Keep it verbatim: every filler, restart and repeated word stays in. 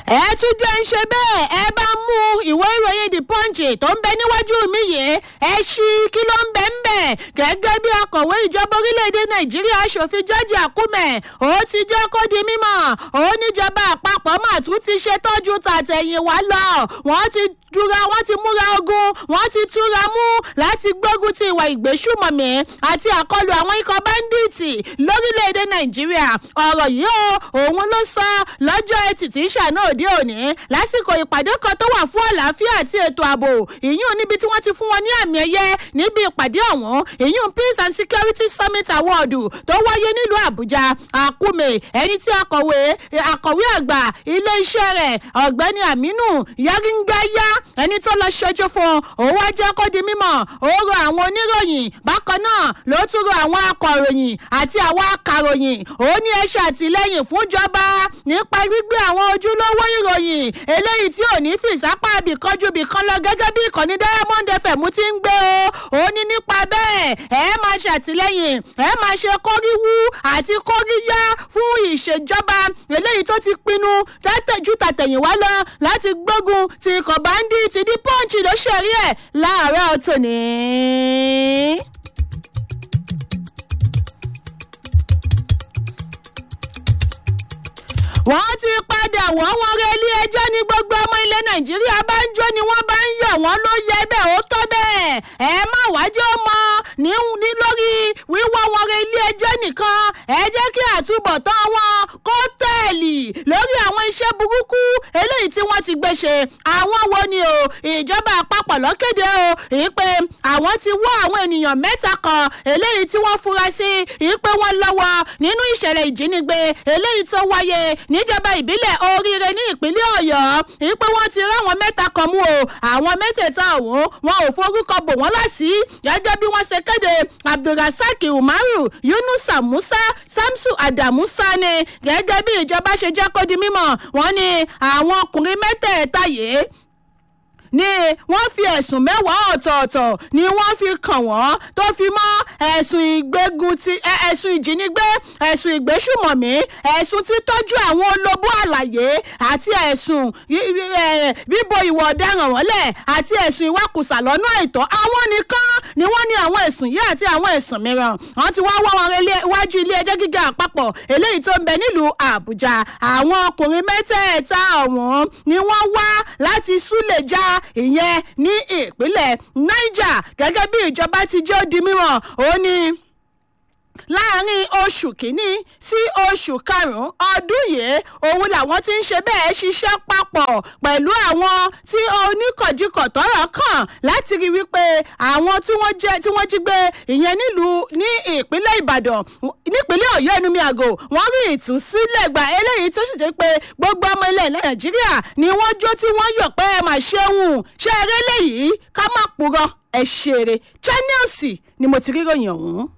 ẹ tún jẹ́ ń ṣe bẹ́ẹ̀ ẹ bá mú ìwé ìròyìn the punch tó ń bẹ níwájú mi yìí ẹ ṣí kí ló ń bẹ ń bẹ gẹ́gẹ́ bí akọ̀wé ìjọba orílẹ̀-èdè nàìjíríà aṣòfin George Akume ó ti jẹ́ kó di mímọ̀ ó níjọba àpapọ̀ mà tún ti ṣe tọ́jú tàtẹ̀yìnwá lọ wọ́n ti túra wọ́n ti múra ogun wọ́n ti túra mú láti gbógun ti ìwà ìgbésùmọ̀mí àti àkọlù àwọn ikọ̀ báńdíìtì lórílẹ̀‐èdè nàìjíríà ọ̀rọ̀ yìí ó òun ló sọ lọ́jọ́ etí tí ń ṣàná òde òní lásìkò ìpàdé kan tó wà fún àlàáfíà àti ètò ààbò ìyún níbi tí wọ́n ti fún wọn ní àmì ẹ̀yẹ níbi ìpàdé ọ̀hún ìyún peace and security summit award tó wáyé nílùú àbújá. Akume ẹni tí akọ̀wé akọ̀wé àgbà ilé iṣẹ́ rẹ̀ ọ̀gbẹ́ni aminu yaringaya ẹni tó lọ ṣojú fún òun wá jẹ́ kó di mímọ̀ ó rọ àwọn oníròyìn bákan náà ló tún rọ àwọn akọ̀ròyìn àti àwọn akàròyìn ó ní ẹ ṣàtìlẹ́yìn fúnjọba nípa gbígbé àwọn ojúlówó ìròyìn eléyìí tí ò ní fìsápá bìkanjú bìkan lọ gẹ́gẹ́ bí ìkànnì Diamond F M ti ń gbé o ó ní nípa bẹ́ẹ̀ ẹ máa ṣàtìlẹ́yìn ẹ máa ṣe kóríwú àti kóríyá fún ìṣèjọba eléyìí tó ti pinnu látẹ̀jú tàtẹ̀yìnwá lọ láti gbógun ti ikọ̀ báńdì ti di punch ló ṣẹ̀rí ẹ̀ láàárọ̀ tòní. wọ́n ti padà wọ́n wọn rẹ ilé ẹjọ́ ní gbogbo ọmọ ilẹ̀ nàìjíríà bá ń jó ni wọ́n bá ń yọ̀ wọ́n ló yẹ bẹ́ẹ̀ ó tọ́ bẹ́ẹ̀ ẹ má wájú mọ́ ní ní lórí wíwọ́ wọn rẹ ilé ẹjọ́ nìkan ẹ jẹ́ kí àtúbọ̀tán wọn kó tẹ̀lì lórí àwọn iṣẹ́ burúkú eléyìí tí wọ́n ti gbé ṣe àwọn wo ni o ìjọba àpapọ̀ lọ́kéde o ìpè àwọn ti wọ́ àwọn ènìyàn mẹ́ta kan eléyìí tí wọ́n fura sí ìpè wọn lọ́wọ́ nínú ìṣẹ̀lẹ̀ ìjínigbé eléyìí tó wáyé níjọba ìbílẹ̀ oríire ní ìpínlẹ̀ ọ̀yọ́ ìpè wọ́n ti ráwọn mẹ́ta kan mú o àwọn mẹ́tẹ̀ẹ̀ta ọ̀hún wọn ò forúkọ bò wọ́n láṣì gẹ́gẹ́ bí wọ́n ṣe kéde abdulrasaq umaru yunusa musa samsu adamu sani gẹ́gẹ́ bí ìjọba ṣe jẹ́ kó di mímọ̀ wọ́n ní àwọn ọkùnrin mẹ́tẹ̀ẹ̀ta yìí ni wọ́n fi ẹ̀sùn mẹ́wàá ọ̀tọ̀ọ̀tọ̀ ni wọ́n fi kàn wọ́n tó fi mọ́ ẹ̀sùn ìgbégun ti ẹ̀sùn ìjínigbé ẹ̀sùn ìgbésùmọ̀mí ẹ̀sùn títọ́jú àwọn olóbó àlàyé àti ẹ̀sùn bíbo ìwà ọ̀daràn wọ́lẹ̀ àti ẹ̀sùn ìwakùsà lọ́nà àìtọ́ àwọn nìkan ni wọ́n ní àwọn ẹ̀sùn yìí àti àwọn ẹ̀sùn mìíràn wọ́n ti wá wá wọn iwájú ilé ẹjọ́ gíga àpapọ̀ eléyìí tó ń bẹ nílùú àbújá àwọn ọkùnrin mẹ́tẹ̀ẹ̀ta ọ̀hún ni wọ́n wá láti súlẹ̀já ìyẹn ní ìpínlẹ̀ niger gẹ́gẹ́ bí ìjọba ti jẹ́ ó di mímọ̀ ó ní láàrin oṣù kínní sí oṣù karùn-ún ọdún yìí òun làwọn ti ń ṣe bẹ́ẹ̀ ṣiṣẹ́ papọ̀ pẹ̀lú àwọn tí oníkọ̀jikọ̀ tọ́rọ̀ kàn láti rí wípé àwọn tí wọ́n jẹ́ tí wọ́n jí gbé ìyẹn nílùú ní ìpínlẹ̀ ìbàdàn nípínlẹ̀ ọ̀yọ́ ẹnu mi àgò wọ́n rí ìtúsílẹ̀ gbà eléyìí tó sì jẹ́ pé gbogbo ọmọ ilẹ̀ nàìjíríà ni wọ́n jó tí wọ́n yọ̀ pé ẹ máa ṣeun ṣe eré léyìí ká má purọ́ ẹ ṣeré Channels ni mo ti rí ròyìn ọ̀hún.